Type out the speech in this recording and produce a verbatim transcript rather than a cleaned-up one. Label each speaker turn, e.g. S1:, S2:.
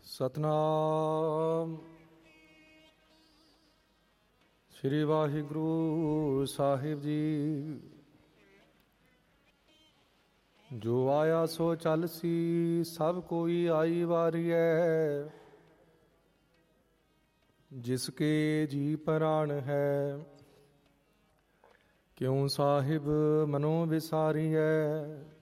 S1: ਸਤਨਾਮ ਸ੍ਰੀ ਵਾਹਿਗੁਰੂ ਸਾਹਿਬ ਜੀ। ਜੋ ਆਇਆ ਸੋ ਚੱਲ ਸੀ, ਸਭ ਕੋਈ ਆਈ ਵਾਰੀਐ। ਜਿਸਕੇ ਜੀ ਪ੍ਰਾਣ ਹੈ, ਕਿਉ ਸਾਹਿਬ ਮਨੋ ਵਿਸਾਰੀਐ।